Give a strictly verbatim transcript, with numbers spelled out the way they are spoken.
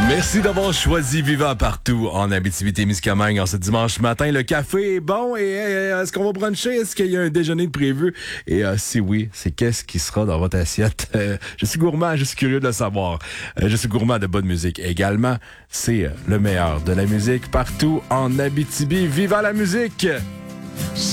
Merci d'avoir choisi Viva partout en Abitibi-Témiscamingue en ce dimanche matin. Le café est bon et euh, est-ce qu'on va bruncher? Est-ce qu'il y a un déjeuner de prévu? Et euh, si oui, c'est qu'est-ce qui sera dans votre assiette? Euh, je suis gourmand, je suis curieux de le savoir. Euh, je suis gourmand de bonne musique également. C'est euh, le meilleur de la musique partout en Abitibi. Viva la musique!